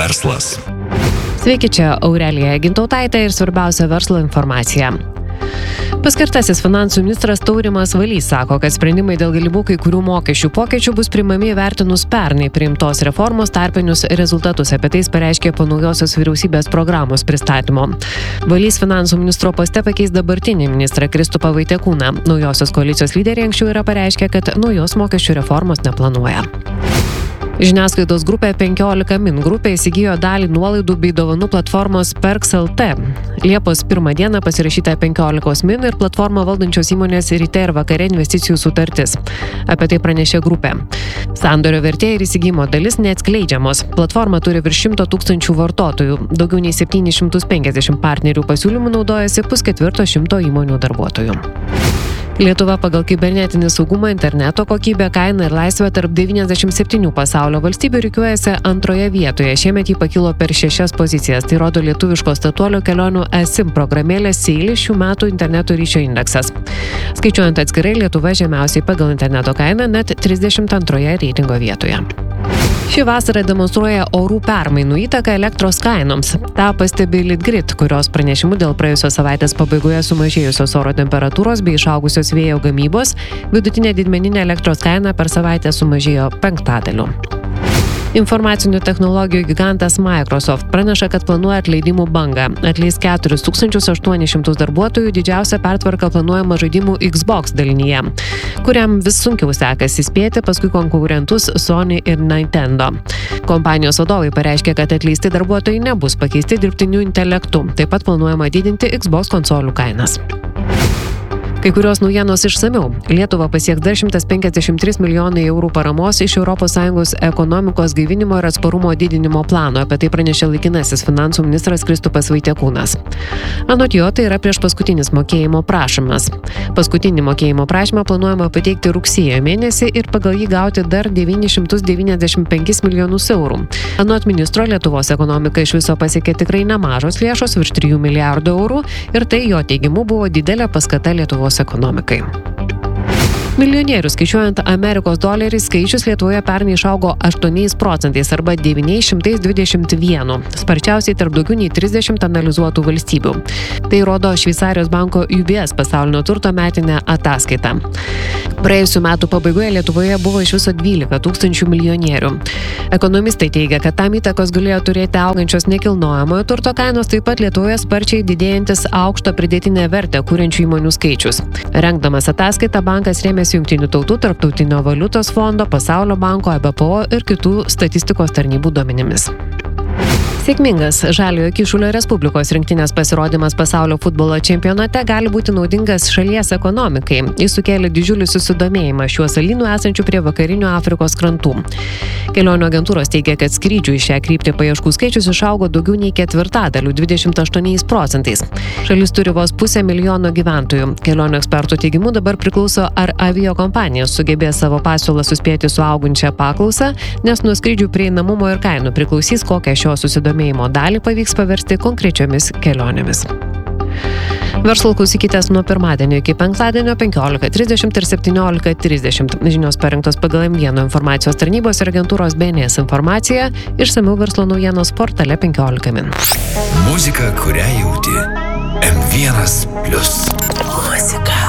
Verslas. Sveiki, čia Aurelija Gintautaitė ir svarbiausia verslo informacija. Paskirtasis finansų ministras Taurimas Valys sako, kad sprendimai dėl galimų kai kurių mokesčių pokyčių bus priimami įvertinus pernai priimtos reformos tarpinius rezultatus. Apie tai jis pareiškė po naujosios vyriausybės programos pristatymo. Valys finansų ministro poste pakeis dabartinį ministrą Kristupą Vaitekūną. Naujosios koalicijos lyderiai anksčiau yra pareiškę, kad naujos mokesčių reformos neplanuoja. Žiniasklaidos grupė 15 min grupė įsigijo dalį nuolaidų bei dovanų platformos Perks.lt. Liepos 1 dieną pasirašyta 15 min ir platformą valdančios įmonės ryte ir vakare investicijų sutartis. Apie tai pranešė grupė. Sandorio vertė ir įsigijimo dalis neatskleidžiamos. Platforma turi virš 100 000 vartotojų. Daugiau nei 750 partnerių pasiūlymų naudojasi 1/4 įmonių darbuotojų. Lietuva pagal kibernetinį saugumą, interneto kokybę, kainą ir laisvę tarp 97 pasaulio valstybių rikiuojasi antroje vietoje. Šiemet jį pakilo per 6 pozicijas. Tai rodo lietuviško statuolio kelionių eSIM programėlės Seili šių metų interneto ryšio indeksas. Skaičiuojant atskirai, Lietuva žemiausiai pagal interneto kainą net 32 reitingo vietoje. Ši vasara demonstruoja orų permainų įtaką elektros kainoms. Ta pastebi Litgrid, kurios pranešimu dėl praėjusios savaitės pabaigoje sumažėjusios oro temperatūros bei išaugusios vėjo gamybos, vidutinė didmeninė elektros kaina per savaitę sumažėjo 5%. Informacinių technologijų gigantas Microsoft praneša, kad planuoja atleidimų bangą. Atleis 4800 darbuotojų, didžiausia pertvarka planuojama žaidimų Xbox dalinyje, kuriam vis sunkiau sekasi spėti paskui konkurentus Sony ir Nintendo. Kompanijos vadovai pareiškė, kad atleisti darbuotojai nebus pakeisti dirbtiniu intelektu. Taip pat planuojama didinti Xbox konsolių kainas. Kai kurios naujienos išsamiau. Lietuvą pasieks dar 153 milijonai eurų paramos iš ES ekonomikos gaivinimo ir atsparumo didinimo plano. Apie tai pranešė laikinasis finansų ministras Kristupas Vaitekūnas. Anot jo, tai yra prieš paskutinis mokėjimo prašymas. Paskutinį mokėjimo prašymą planuojama pateikti rugsėjo mėnesį ir pagal jį gauti dar 995 milijonus eurų. Anot ministro, Lietuvos ekonomika iš viso pasiekė tikrai nemažos lėšos, virš 3 milijardų eurų, ir tai jo teigimu buvo didelė paskata Lietuvos ekonomikai. Milijonierių skaičiuojant Amerikos dolerį skaičius Lietuvoje pernai išaugo 8% arba 921, sparčiausiai tarp daugiau nei 30 analizuotų valstybių. Tai rodo Šveicarijos banko UBS pasaulinio turto metinė ataskaita. Praėjusių metų pabaigoje Lietuvoje buvo iš viso 12 000 milijonierių. Ekonomistai teigia, kad tam įtakos galėjo turėti augančios nekilnojamojo turto kainos, taip pat Lietuvoje sparčiai didėjantis aukštą pridėtinę vertę kuriančių įmonių skaičius. Rengdamas ataskaitą, bankas rėmėsi Jungtinių tautų, Tarptautinio valiutos fondo, Pasaulio banko, EBPO ir kitų statistikos tarnybų duomenimis. Sėkmingas Žaliojo Kyšulio Respublikos rinktinės pasirodymas pasaulio futbolo čempionate gali būti naudingas šalies ekonomikai. Jis sukėlė didžiulį susidomėjimą šiuo salynu esančiu prie vakarinių Afrikos krantų. Kelionių agentūros teigia, kad skrydžių į šią kryptį paieškų skaičius išaugo daugiau nei 1/4, 28%. Šalis turi vos 500 000 gyventojų. Kelionių ekspertų teigimu dabar priklauso, ar aviakompanijos sugebės savo pasiūlą suspėti su augančia paklausa, nes nuo skrydžių prieinamumo ir kainų priklausys, kokią šio susidomėjimo dalį pavyks paversti konkrečiomis kelionėmis. Verslo klausykitės nuo pirmadienio iki penktadienio 15:30 ir 17:30. Žinios parengtos pagal M1 informacijos tarnybos ir agentūros BNS informaciją. Išsamiau verslo naujienos portale 15 min. Muzika, kurią jauti. M1+. Muzika.